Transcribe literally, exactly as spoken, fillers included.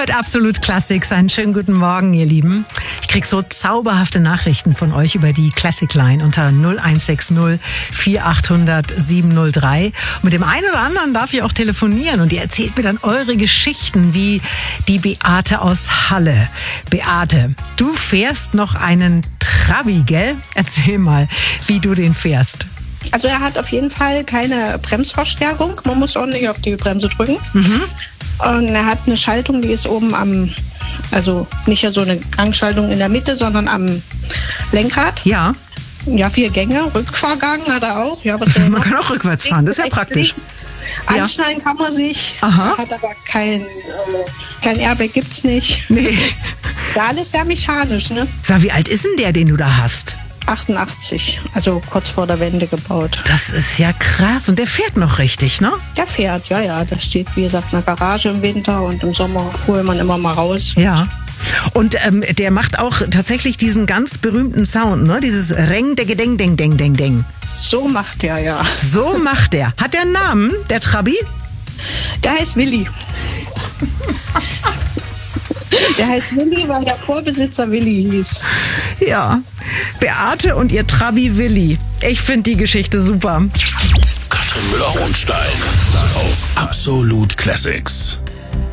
hört Absolut Classics. Einen schönen guten Morgen, ihr Lieben. Ich krieg so zauberhafte Nachrichten von euch über die Classic Line unter null eins sechs null vier acht null null sieben null drei. Und mit dem einen oder anderen darf ich auch telefonieren und ihr erzählt mir dann eure Geschichten, wie die Beate aus Halle. Beate, du fährst noch einen Trabi, gell? Erzähl mal, wie du den fährst. Also er hat auf jeden Fall keine Bremsverstärkung. Man muss ordentlich auf die Bremse drücken. Mhm. Und er hat eine Schaltung, die ist oben am, also nicht so eine Gangschaltung in der Mitte, sondern am Lenkrad. Ja. Ja, vier Gänge, Rückfahrgang hat er auch. Ja, was Also man kann auch rückwärts fahren, das ist ja praktisch. Ja. Anschneiden kann man sich, Aha. hat aber kein, äh, kein Airbag, gibt's nicht. Nee. Ja, alles sehr mechanisch, ne? Sag, wie alt ist denn der, den du da hast? achtundachtzig, also kurz vor der Wende gebaut. Das ist ja krass. Und der fährt noch richtig, ne? Der fährt, ja, ja. Der steht, wie gesagt, in der Garage im Winter und im Sommer holt man immer mal raus. Ja. Und ähm, der macht auch tatsächlich diesen ganz berühmten Sound, ne? Dieses Reng, deng, deng, deng, deng, deng, deng. So macht der, ja. So macht der. Hat der einen Namen, der Trabi? Der heißt Willi. Der heißt Willi, weil der Vorbesitzer Willi hieß. Ja. Beate und ihr Trabi Willi. Ich finde die Geschichte super. Katrin Müller-Hohenstein auf Absolut Classics.